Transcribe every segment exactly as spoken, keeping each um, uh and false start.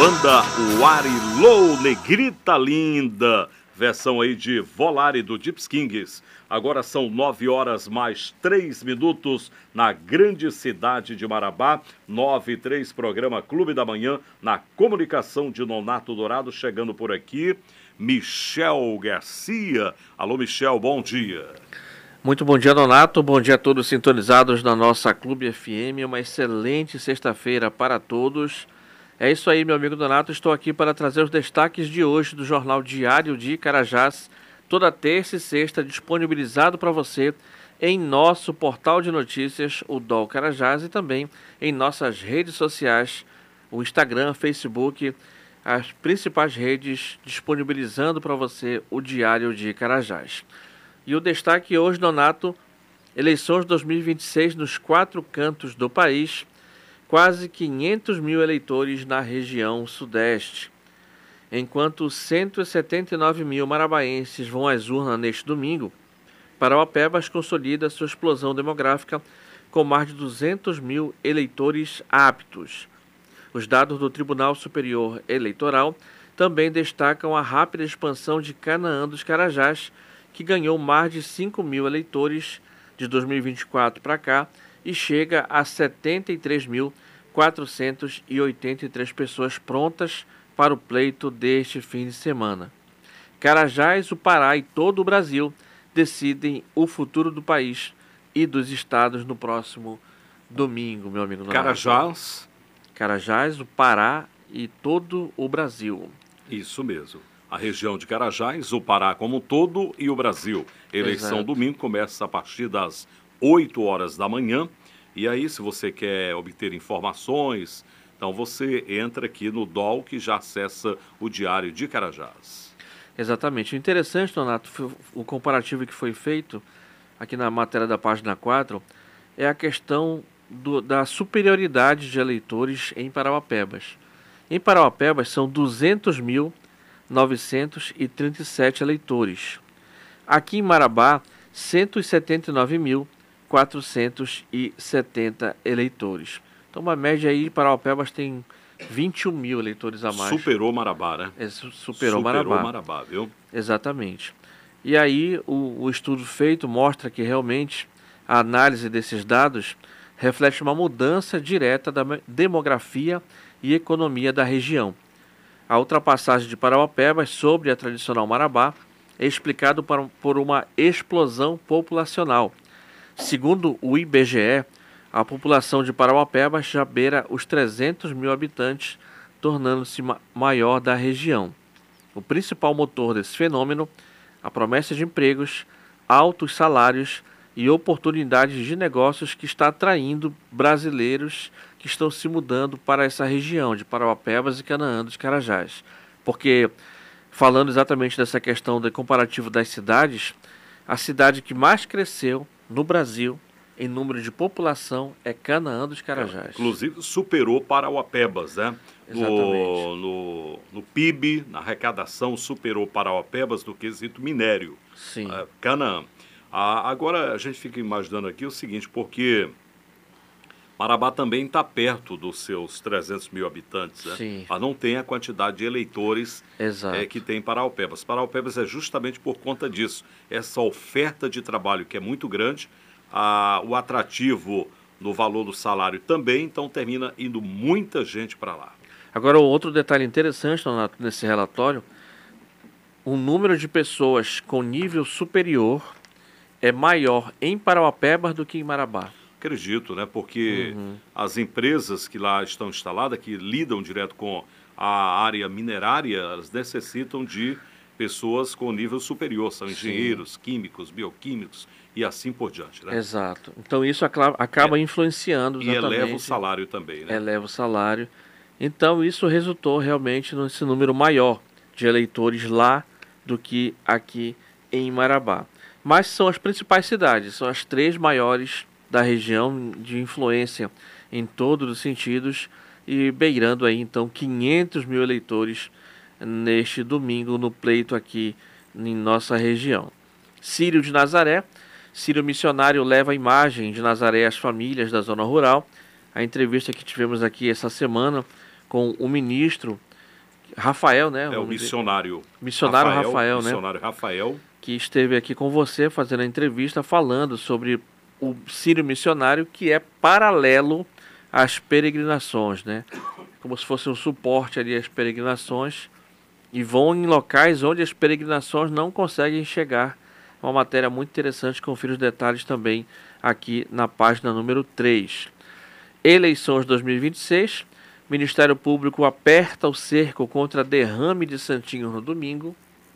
banda Warilou, Negrita Linda, versão aí de Volare do Gypsy Kings. Agora são nove horas mais três minutos na grande cidade de Marabá. nove e três, programa Clube da Manhã, na comunicação de Nonato Dourado. Chegando por aqui, Michel Garcia. Alô, Michel, bom dia. Muito bom dia, Nonato. Bom dia a todos sintonizados na nossa Clube F M. Uma excelente sexta-feira para todos. É isso aí, meu amigo Donato. Estou aqui para trazer os destaques de hoje do Jornal Diário de Carajás, toda terça e sexta, disponibilizado para você em nosso portal de notícias, o D O L Carajás, e também em nossas redes sociais, o Instagram, Facebook, as principais redes, disponibilizando para você o Diário de Carajás. E o destaque hoje, Donato: eleições dois mil e vinte e seis nos quatro cantos do país. Quase quinhentos mil eleitores na região sudeste. Enquanto cento e setenta e nove mil marabaenses vão às urnas neste domingo, Parauapebas consolida sua explosão demográfica com mais de duzentos mil eleitores aptos. Os dados do Tribunal Superior Eleitoral também destacam a rápida expansão de Canaã dos Carajás, que ganhou mais de cinco mil eleitores de dois mil e vinte e quatro para cá, e chega a setenta e três mil quatrocentas e oitenta e três pessoas prontas para o pleito deste fim de semana. Carajás, o Pará e todo o Brasil decidem o futuro do país e dos estados no próximo domingo, meu amigo. Carajás. Carajás, o Pará e todo o Brasil. Isso mesmo. A região de Carajás, o Pará como um todo e o Brasil. Eleição Exato. Domingo começa a partir das oito horas da manhã. E aí, se você quer obter informações, então você entra aqui no D O L, que já acessa o Diário de Carajás. Exatamente. O interessante, Donato, o comparativo que foi feito aqui na matéria da página quatro, é a questão do, da superioridade de eleitores em Parauapebas. Em Parauapebas são duzentos mil novecentos e trinta e sete eleitores. Aqui em Marabá, cento e setenta e nove mil quatrocentos e setenta eleitores. Então, uma média aí, Parauapebas tem vinte e um mil eleitores a mais. Superou Marabá, né? É, superou, superou Marabá. Marabá, viu? Exatamente. E aí, o, o estudo feito mostra que realmente a análise desses dados reflete uma mudança direta da demografia e economia da região. A ultrapassagem de Parauapebas sobre a tradicional Marabá é explicado por, por uma explosão populacional. Segundo o I B G E, a população de Parauapebas já beira os trezentos mil habitantes, tornando-se ma maior da região. O principal motor desse fenômeno, a promessa de empregos, altos salários e oportunidades de negócios que está atraindo brasileiros que estão se mudando para essa região de Parauapebas e Canaã dos Carajás. Porque, falando exatamente dessa questão do comparativo das cidades, a cidade que mais cresceu no Brasil em número de população é Canaã dos Carajás. É, inclusive superou Parauapebas, né? Exatamente. No, no, no P I B, na arrecadação, superou Parauapebas no quesito minério. Sim. É, Canaã. Ah, agora a gente fica imaginando aqui o seguinte, porque Marabá também está perto dos seus trezentos mil habitantes, né? Sim. Mas não tem a quantidade de eleitores é, que tem Parauapebas. Parauapebas é justamente por conta disso. Essa oferta de trabalho que é muito grande, a, o atrativo no valor do salário também, então termina indo muita gente para lá. Agora, outro detalhe interessante nesse relatório, o número de pessoas com nível superior é maior em Parauapebas do que em Marabá. Acredito, né? Porque Uhum. as empresas que lá estão instaladas, que lidam direto com a área minerária, elas necessitam de pessoas com nível superior. São engenheiros, Sim. químicos, bioquímicos e assim por diante, né? Exato. Então isso acaba é. influenciando exatamente. E eleva o salário também, né? Eleva o salário. Então isso resultou realmente nesse número maior de eleitores lá do que aqui em Marabá. Mas são as principais cidades, são as três maiores da região de influência em todos os sentidos e beirando aí então quinhentos mil eleitores neste domingo no pleito aqui em nossa região. Círio de Nazaré, Círio Missionário leva a imagem de Nazaré às famílias da zona rural. A entrevista que tivemos aqui essa semana com o ministro Rafael, né? É o missionário. Dizer. Missionário Rafael, Rafael, né? Missionário Rafael. Que esteve aqui com você fazendo a entrevista falando sobre o Círio Missionário, que é paralelo às peregrinações, né? Como se fosse um suporte ali às peregrinações, e vão em locais onde as peregrinações não conseguem chegar. Uma matéria muito interessante, confira os detalhes também aqui na página número três. Eleições dois mil e vinte e seis, Ministério Público aperta o cerco contra derrame de santinhos no domingo.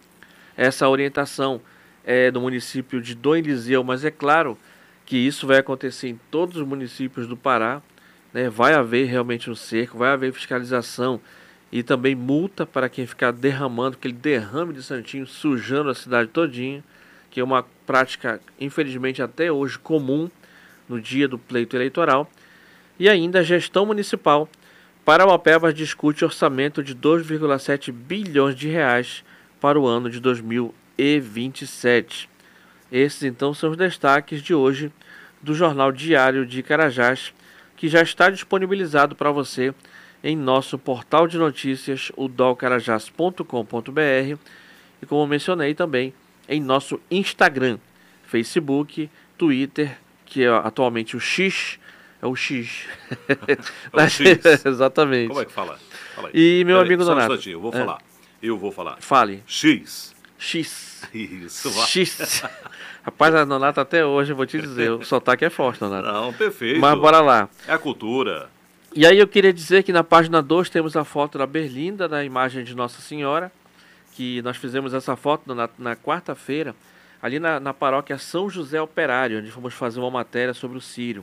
Essa orientação é do município de Dom Eliseu, mas é claro que isso vai acontecer em todos os municípios do Pará, né? Vai haver realmente um cerco, vai haver fiscalização e também multa para quem ficar derramando, aquele derrame de santinho, sujando a cidade todinha, que é uma prática, infelizmente, até hoje comum no dia do pleito eleitoral. E ainda a gestão municipal. Parauapebas discute orçamento de dois vírgula sete bilhões de reais para o ano de dois mil e vinte e sete. Esses então são os destaques de hoje do Jornal Diário de Carajás, que já está disponibilizado para você em nosso portal de notícias, o dolcarajás ponto com ponto br, e como mencionei também, em nosso Instagram, Facebook, Twitter, que é atualmente o X, é o X. É o X. Exatamente. Como é que fala? Fala aí. E meu Pera amigo aí, só Donato. Um instantinho, eu vou falar. É. Eu vou falar. Fale. X. X. Isso, vai. X. Rapaz, a Donato até hoje, eu vou te dizer, o sotaque é forte, Donato. Não, perfeito. Mas bora lá. É a cultura. E aí eu queria dizer que na página dois temos a foto da Berlinda, da imagem de Nossa Senhora, que nós fizemos essa foto na, na quarta-feira, ali na, na paróquia São José Operário, onde fomos fazer uma matéria sobre o Círio.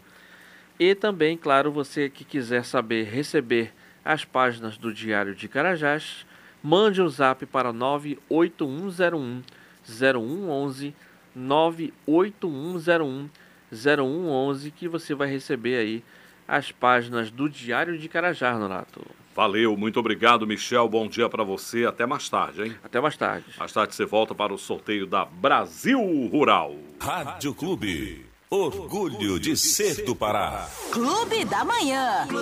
E também, claro, você que quiser saber, receber as páginas do Diário de Carajás, mande um zap para nove oito um zero um zero um um um, nove oito um zero um zero um um um, que você vai receber aí as páginas do Diário de Carajás, Donato. Valeu, muito obrigado, Michel. Bom dia para você. Até mais tarde, hein? Até mais tarde. Mais tarde você volta para o sorteio da Brasil Rural. Rádio Clube. Orgulho de ser do Pará. Clube da Manhã.